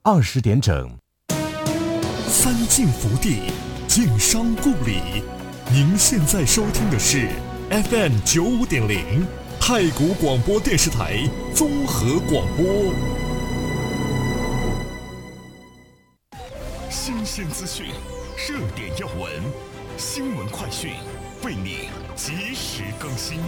20点整。 三晋福地，晋商故里。您现在收听的是 FM 95.0太谷广播电视台综合广播。新鲜资讯，热点要闻，新闻快讯，为你及时更新。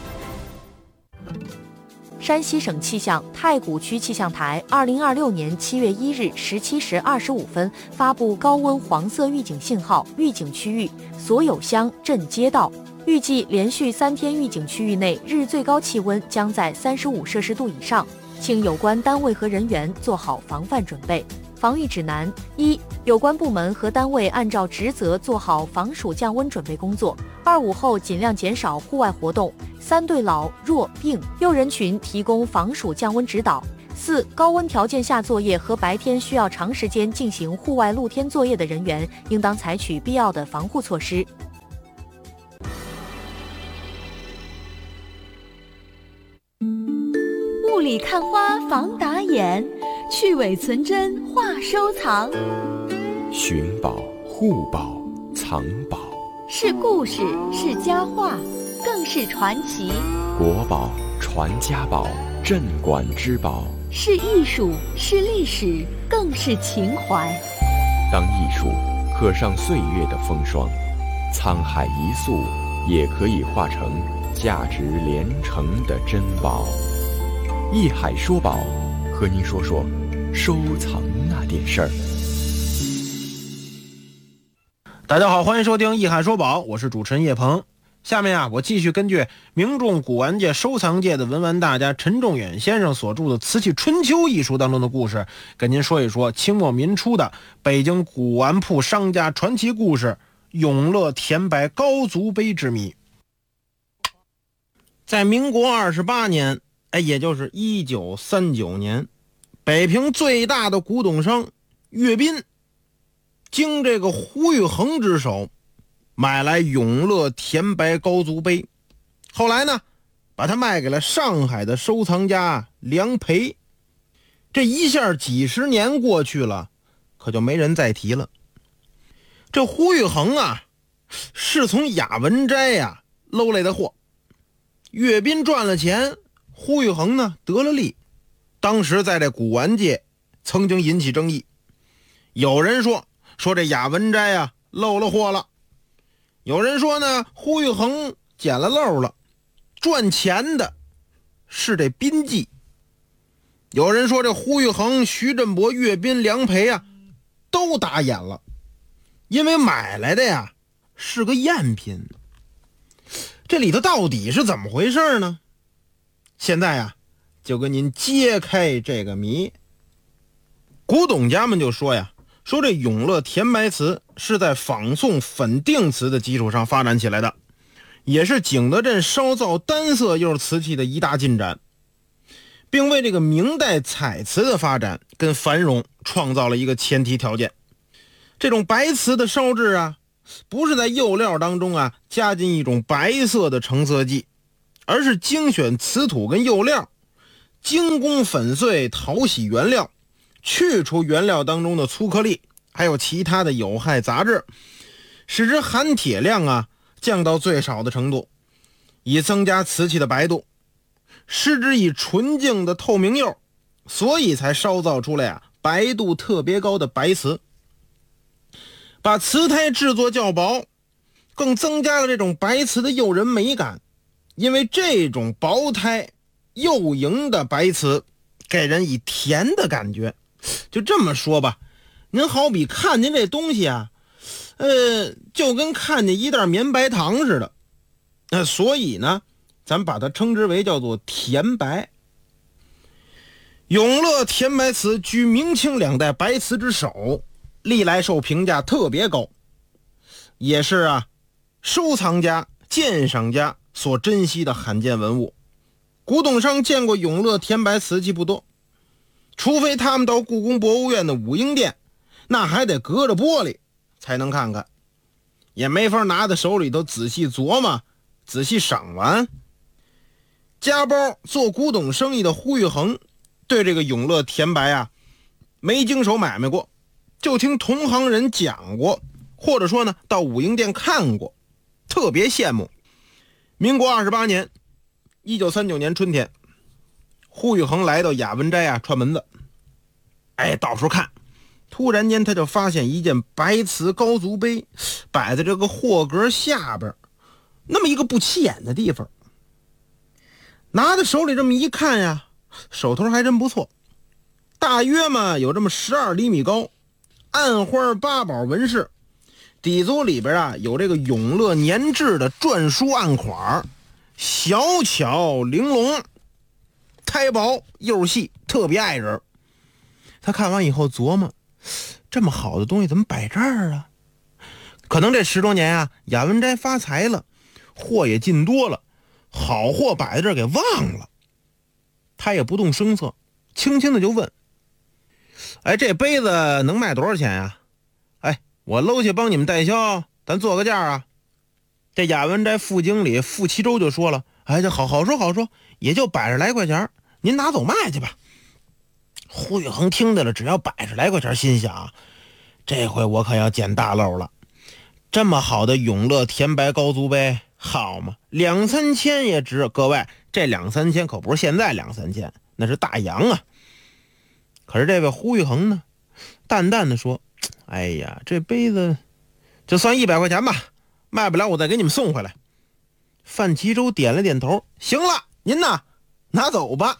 山西省气象太谷区气象台2026年7月1日17时25分发布高温黄色预警信号，预警区域所有乡镇街道，预计连续3天预警区域内日最高气温将在35摄氏度以上，请有关单位和人员做好防范准备。防御指南：一、有关部门和单位按照职责做好防暑降温准备工作。2午后尽量减少户外活动。3、对老弱病幼人群提供防暑降温指导。4、高温条件下作业和白天需要长时间进行户外露天作业的人员，应当采取必要的防护措施。 雾里看花防打眼，去伪存真话收藏。 寻宝、护宝、藏宝， 是故事，是佳话，更是传奇。 国宝、传家宝、镇馆之宝， 是艺术，是历史，更是情怀。 当艺术刻上岁月的风霜，沧海一粟也可以化成价值连城的珍宝。艺海说宝，和您说说收藏那点事儿。 大家好，欢迎收听艺海说宝，我是主持人叶鹏。下面我继续根据名众古玩界收藏界的文玩大家陈仲远先生所著的《瓷器春秋》一书当中的故事，跟您说一说清末民初的北京古玩铺商家传奇故事——永乐田白高足杯之谜。在民国28年，也就是1939年，北平最大的古董商岳斌经这个胡玉衡之手买来永乐田白高足杯，后来呢把它卖给了上海的收藏家梁培。这一下几十年过去了，可就没人再提了。这胡玉衡是从雅文斋搂来的货，岳斌赚了钱，胡玉衡呢得了利。当时在这古玩界曾经引起争议，有人说这雅文斋漏了货了，有人说呢胡玉衡捡了漏了，赚钱的是这宾记。有人说这胡玉衡、徐振博、岳斌、梁培都打眼了，因为买来的是个赝品。这里头到底是怎么回事呢？现在就跟您揭开这个谜。古董家们就说这永乐田白瓷是在仿宋粉定瓷的基础上发展起来的，也是景德镇烧造单色釉瓷器的一大进展，并为这个明代彩瓷的发展跟繁荣创造了一个前提条件。这种白瓷的烧制不是在釉料当中加进一种白色的成色剂，而是精选瓷土跟釉料，精工粉碎淘洗原料，去除原料当中的粗颗粒还有其他的有害杂质，使之含铁量降到最少的程度，以增加瓷器的白度，施之以纯净的透明釉，所以才烧造出来白度特别高的白瓷。把瓷胎制作较薄，更增加了这种白瓷的诱人美感。因为这种薄胎幼莹的白瓷给人以甜的感觉。就这么说吧，您好比看见这东西就跟看见一袋绵白糖似的。所以呢咱把它称之为叫做甜白。永乐甜白瓷居明清两代白瓷之首，历来受评价特别高，也是收藏家鉴赏家所珍惜的罕见文物。古董商见过永乐甜白瓷器不多，除非他们到故宫博物院的武英殿，那还得隔着玻璃才能看看，也没法拿在手里头仔细琢磨仔细赏玩。家包做古董生意的胡玉衡对这个永乐甜白没经手买卖过，就听同行人讲过，或者说呢到武英店看过，特别羡慕。民国28年1939年春天，胡玉衡来到雅文斋串门子，到处看，突然间他就发现一件白瓷高足杯摆在这个货格下边那么一个不起眼的地方，拿在手里这么一看呀，手头还真不错，大约嘛有这么12厘米高，暗花八宝纹饰，底座里边有这个永乐年制的篆书案款，小巧玲珑，胎薄釉细，特别爱人。他看完以后琢磨，这么好的东西怎么摆这儿啊？可能这10多年雅文斋发财了，货也进多了，好货摆在这儿给忘了。他也不动声色，轻轻的就问，这杯子能卖多少钱呀？我搂去帮你们代销，咱做个价啊。这雅文斋副经理傅其洲就说了，这好说，也就80来块钱，您拿走卖去吧。胡玉衡听到了，只要80来块钱，心想，这回我可要捡大漏了。这么好的永乐甜白高足杯，好嘛，2、3千也值。各位，这2、3千可不是现在2、3千，那是大洋啊。可是这位胡玉衡呢，淡淡的说，这杯子就算100块钱吧，卖不了我再给你们送回来。范其洲点了点头，行了，您呢拿走吧。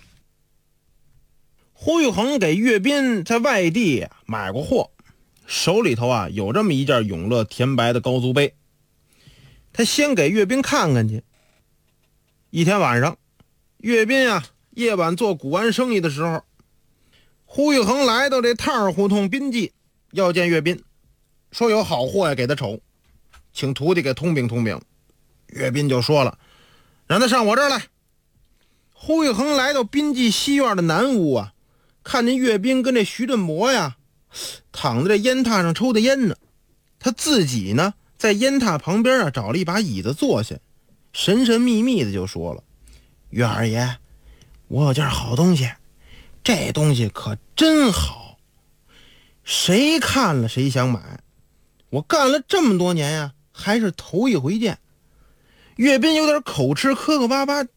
胡玉衡给岳斌在外地买过货，手里头有这么一件永乐甜白的高足杯，他先给岳斌看看去。一天晚上，岳斌夜晚做古玩生意的时候，胡玉衡来到这趟儿胡同滨记，要见岳斌，说有好货给他瞅，请徒弟给通禀通禀。岳斌就说了，让他上我这儿来。胡玉衡来到滨记西院的南屋看见岳斌跟这徐振博躺在这烟榻上抽的烟呢，他自己呢在烟榻旁边找了一把椅子坐下，神神秘秘的就说了，岳二爷，我有件好东西，这东西可真好，谁看了谁想买，我干了这么多年还是头一回见。岳斌有点口吃，磕磕巴巴，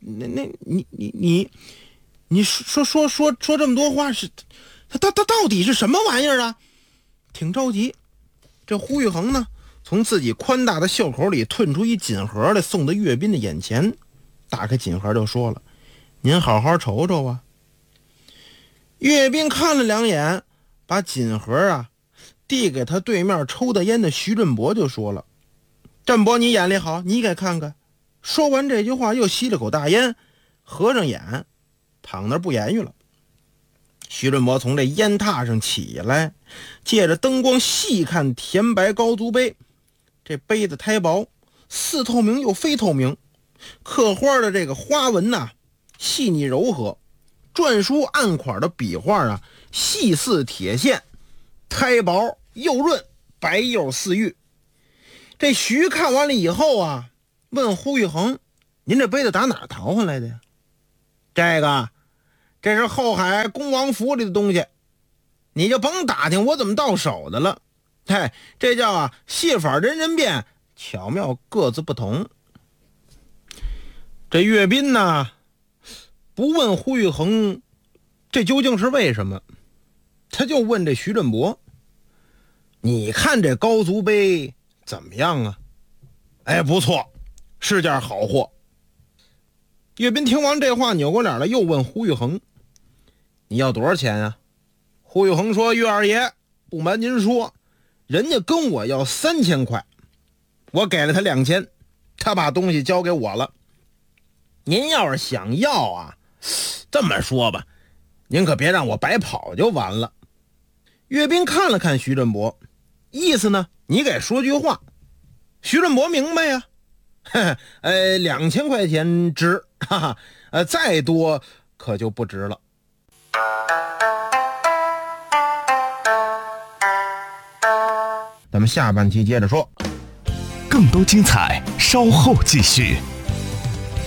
你说这么多话，是他到底是什么玩意儿啊？挺着急。这胡玉衡呢，从自己宽大的袖口里吞出一锦盒来，送到岳斌的眼前，打开锦盒就说了，您好好瞅瞅啊。岳斌看了2眼，把锦盒递给他对面抽的烟的徐振博，就说了，振博，你眼力好，你给看看。说完这句话，又吸了口大烟，合上眼，躺那儿不言语了。徐振博从这烟榻上起来，借着灯光细看甜白高足杯，这杯子胎薄，似透明又非透明，刻花的这个花纹细腻柔和，篆书案款的笔画细似铁线，胎薄又润，白釉似玉。这徐看完了以后问胡玉衡，您这杯子打哪儿淘回来的呀？这是后海恭王府里的东西，你就甭打听我怎么到手的了。这叫戏法人人变，巧妙各自不同。这岳斌呢，不问胡玉衡这究竟是为什么，他就问这徐振博，你看这高足杯怎么样啊？不错，是件好货。岳斌听完这话，扭过脸来又问胡玉衡，你要多少钱啊？胡玉衡说，岳二爷，不瞒您说，人家跟我要3000块，我给了他2000，他把东西交给我了。您要是想要这么说吧，您可别让我白跑就完了。岳斌看了看徐振博，意思呢，你给说句话。徐振博明白呀，2000块钱值，再多可就不值了。咱们下半期接着说， 更多精彩稍后继续。